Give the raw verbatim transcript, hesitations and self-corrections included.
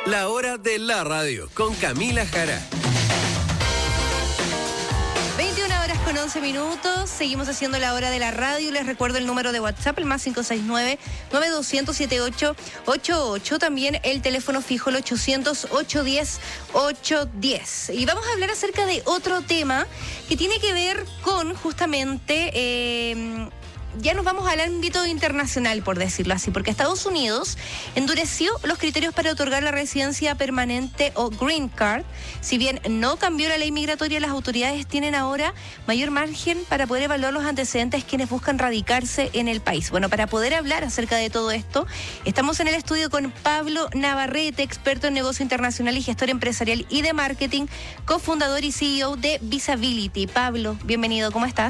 La hora de la radio con Camila Jara. veintiuna horas con once minutos, seguimos haciendo la hora de la radio. Les recuerdo el número de WhatsApp, el más cinco seis nueve, nueve dos cero cero, siete ocho ocho ocho. También el teléfono fijo, el ochocientos, ochocientos diez, ochocientos diez. Y vamos a hablar acerca de otro tema que tiene que ver con justamente... Eh, ya nos vamos al ámbito internacional, por decirlo así, porque Estados Unidos endureció los criterios para otorgar la residencia permanente o Green Card. Si bien no cambió la ley migratoria, las autoridades tienen ahora mayor margen para poder evaluar los antecedentes quienes buscan radicarse en el país. Bueno, para poder hablar acerca de todo esto, estamos en el estudio con Pablo Navarrete, experto en negocio internacional y gestor empresarial y de marketing, cofundador y C E O de Visability. Pablo, bienvenido, ¿cómo estás?